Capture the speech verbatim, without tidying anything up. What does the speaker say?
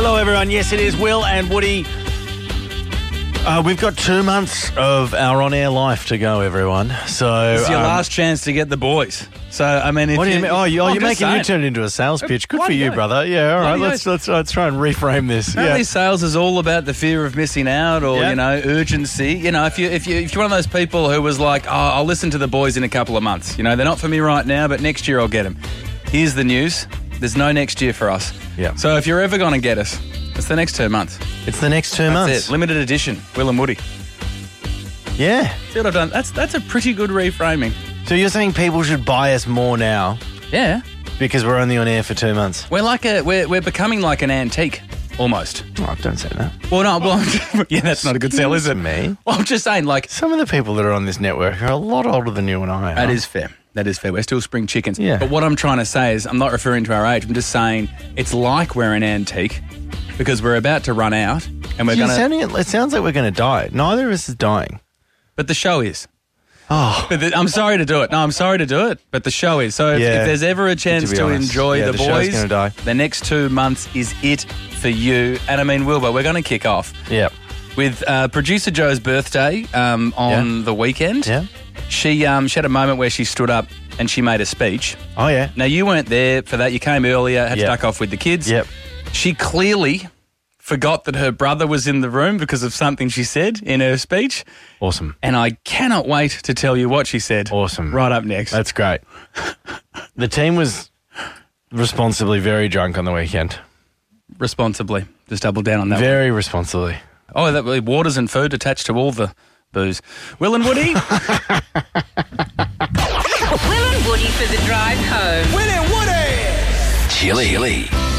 Hello, everyone. Yes, it is Will and Woody. Uh, we've got two months of our on-air life to go, everyone. So It's your um, last chance to get the boys. So, I mean, if What do you mean? Oh, you, oh I'm you're just making you saying. turn it into a sales pitch. Good Why for do you, you? brother. Yeah, all Why right. do you? Let's let's let's try and reframe this. Apparently Yeah. sales is all about the fear of missing out or, Yeah. you know, urgency. You know, if, you, if, you, if you're one of those people who was like, oh, I'll listen to the boys in a couple of months. You know, they're not for me right now, but next year I'll get them. Here's the news. There's no next year for us. Yeah. So if you're ever going to get us, it's the next two months. It's the next two That's months. it. Limited edition, Will and Woody. Yeah. See what I've done? That's, that's a pretty good reframing. So you're saying people should buy us more now Yeah. because we're only on air for two months? We're like a, we're, we're becoming like an antique, almost. Oh, don't say that. Well, no, well, yeah, that's not a good sell, is it? Excuse me. Well, I'm just saying, like, Some of the people that are on this network are a lot older than you and I are. that is fair. That is fair. We're still spring chickens. Yeah. But what I'm trying to say is, I'm not referring to our age. I'm just saying it's like we're an antique because we're about to run out and we're You're going to. sounding, it sounds like we're going to die. Neither of us is dying. But the show is. Oh. But the, I'm sorry to do it. No, I'm sorry to do it. But the show is. So if, Yeah. if there's ever a chance To to, be honest. enjoy Yeah, the, the show's boys, gonna die. the next two months is it for you. And I mean, Wilbur, we're going to kick off Yeah. with uh, producer Joe's birthday um, on Yeah. the weekend. Yeah. She um, she had a moment where she stood up and she made a speech. Oh, yeah. Now, you weren't there for that. You came earlier, had Yep. stuck off with the kids. Yep. She clearly forgot that her brother was in the room because of something she said in her speech. Awesome. And I cannot wait to tell you what she said. Awesome. Right up next. That's great. The team was responsibly very drunk on the weekend. Responsibly. Just double down on that one. Very responsibly. Oh, that was waters and food attached to all the booze. Will and Woody? Will and Woody for the drive home. Chilly.